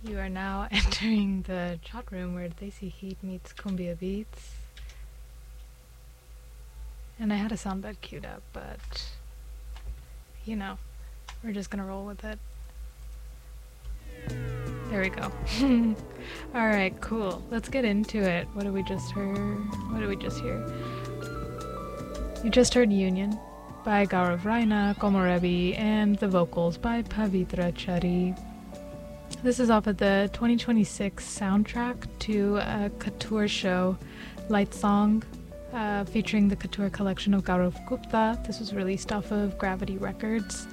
You are now entering the chat room where Desi Heat meets Cumbia Beats. And I had a soundbed queued up, but, you know, we're just gonna roll with it. There we go. Alright, cool. Let's get into it. What did we just hear? You just heard Union by Gaurav Raina, Komorebi, and the vocals by Pavitra Chari. This is off of the 2026 soundtrack to a couture show, Light Song, featuring the couture collection of Gaurav Gupta. This was released off of Gravity Records.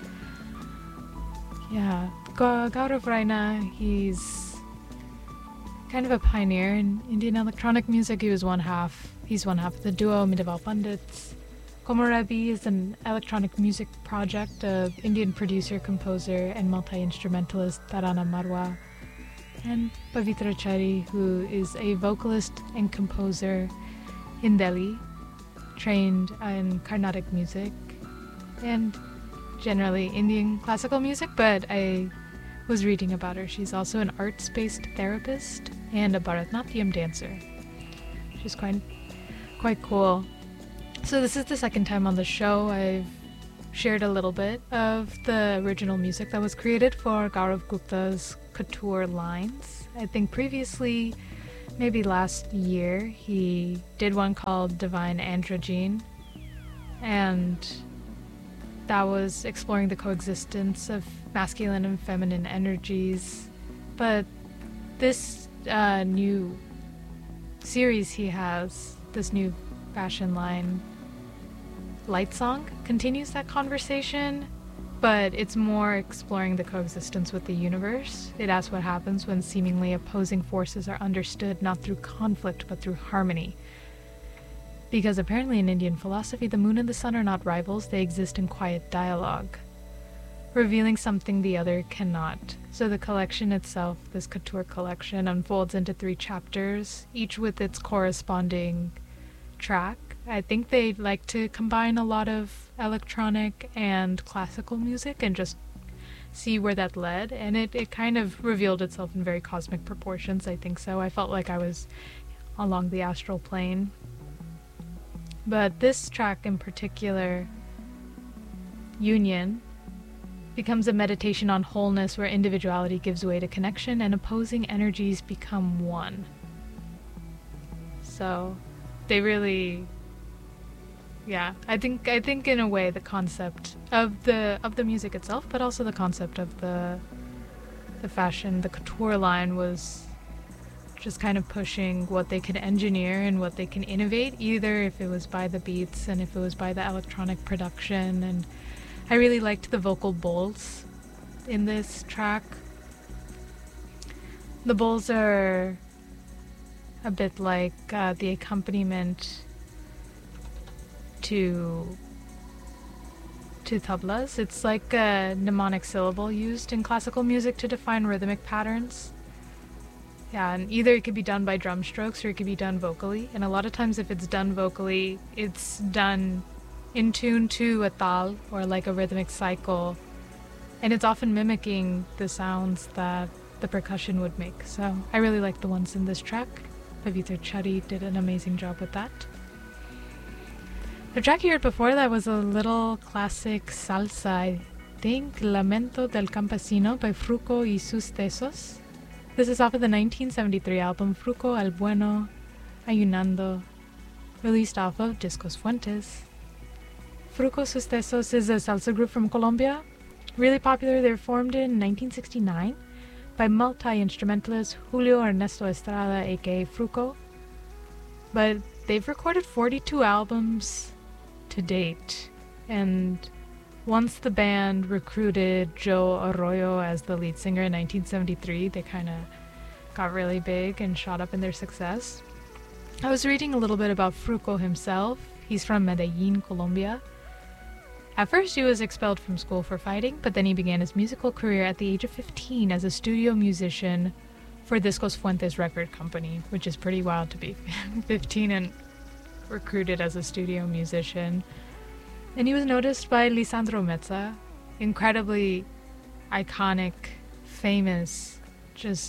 Yeah, Gaurav Raina, he's kind of a pioneer in Indian electronic music. He's one half of the duo Middeval Pandits. Komorebi is an electronic music project of Indian producer, composer, and multi-instrumentalist Tarana Marwa, and Pavitra Chari, who is a vocalist and composer in Delhi, trained in Carnatic music and generally Indian classical music, but I was reading about her. She's also an arts-based therapist and a Bharatanatyam dancer. She's quite cool. So this is the second time on the show I've shared a little bit of the original music that was created for Gaurav Gupta's couture lines. I think previously, maybe last year, he did one called Divine Androgyne, and that was exploring the coexistence of masculine and feminine energies. But this new series he has, this new fashion line, Light Song, continues that conversation, but it's more exploring the coexistence with the universe. It asks what happens when seemingly opposing forces are understood not through conflict but through harmony. Because apparently in Indian philosophy, the moon and the sun are not rivals, they exist in quiet dialogue, revealing something the other cannot. So the collection itself, this couture collection, unfolds into 3 chapters, each with its corresponding track. I think they like to combine a lot of electronic and classical music and just see where that led, and it kind of revealed itself in very cosmic proportions, I think so. I felt like I was along the astral plane. But this track in particular, Union, becomes a meditation on wholeness where individuality gives way to connection and opposing energies become one. So they really, yeah, I think in a way the concept of the music itself, but also the concept of the fashion, the couture line, was just kind of pushing what they could engineer and what they can innovate, either if it was by the beats and if it was by the electronic production. And I really liked the vocal bowls in this track. The bowls are a bit like the accompaniment to tablas. It's like a mnemonic syllable used in classical music to define rhythmic patterns. Yeah, and either it could be done by drum strokes or it could be done vocally. And a lot of times if it's done vocally, it's done in tune to a tal, or like a rhythmic cycle. And it's often mimicking the sounds that the percussion would make. So I really like the ones in this track. Pavitra Chari did an amazing job with that. The track you heard before that was a little classic salsa, I think, Lamento del Campesino by Fruco y sus Tesos. This is off of the 1973 album Fruco el Bueno Ayunando, released off of Discos Fuentes. Fruco sus Tesos is a salsa group from Colombia, really popular. They were formed in 1969 by multi-instrumentalist Julio Ernesto Estrada, aka Fruco. But they've recorded 42 albums to date, and once the band recruited Joe Arroyo as the lead singer in 1973, they kind of got really big and shot up in their success. I was reading a little bit about Fruco himself. He's from Medellin, Colombia. At first he was expelled from school for fighting, but then he began his musical career at the age of 15 as a studio musician for Discos Fuentes record company, which is pretty wild to be 15 and recruited as a studio musician. And he was noticed by Lisandro Meza, incredibly iconic, famous, just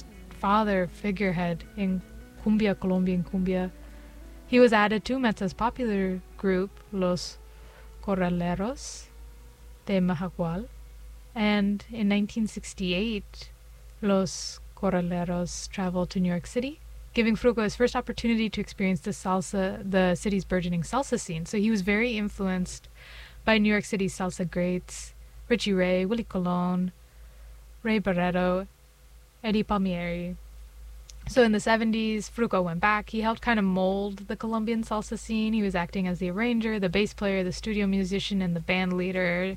father figurehead in cumbia, Colombian cumbia. He was added to Metza's popular group, Los Corraleros de Majagual, and in 1968, Los Corraleros traveled to New York City, giving Fruco his first opportunity to experience the city's burgeoning salsa scene. So he was very influenced by New York City's salsa greats, Richie Ray, Willie Colon, Ray Barreto, Eddie Palmieri. So in the 70s, Fruco went back. He helped kind of mold the Colombian salsa scene. He was acting as the arranger, the bass player, the studio musician, and the band leader.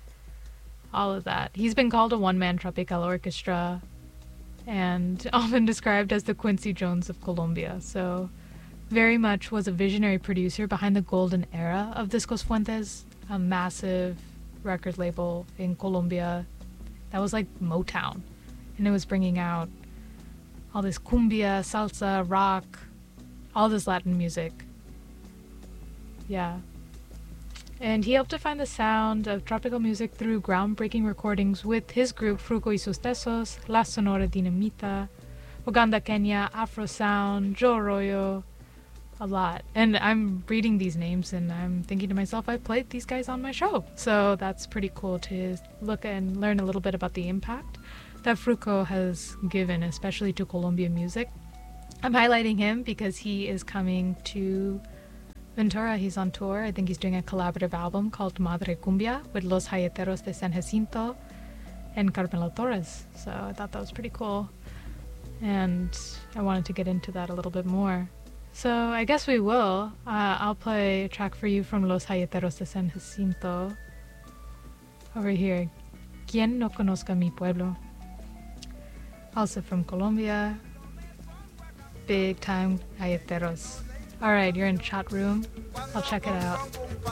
All of that. He's been called a one-man tropical orchestra and often described as the Quincy Jones of Colombia. So very much was a visionary producer behind the golden era of Discos Fuentes, a massive record label in Colombia that was like Motown. And it was bringing out all this cumbia, salsa, rock, all this Latin music. Yeah. And he helped define the sound of tropical music through groundbreaking recordings with his group Fruco y sus Tesos, La Sonora Dinamita, Uganda Kenya, Afro Sound, Joe Arroyo, a lot. And I'm reading these names and I'm thinking to myself, I played these guys on my show. So that's pretty cool to look and learn a little bit about the impact that Fruco has given, especially to Colombian music. I'm highlighting him because he is coming to Ventura. He's on tour. I think he's doing a collaborative album called Madre Cumbia with Los Hayeteros de San Jacinto and Carmelo Torres. So I thought that was pretty cool. And I wanted to get into that a little bit more. So I guess we will. I'll play a track for you from Los Hayeteros de San Jacinto. Over here. Quien no conozca mi pueblo. Also from Colombia. Big time Hayeteros. Alright, you're in chat room. I'll check it out.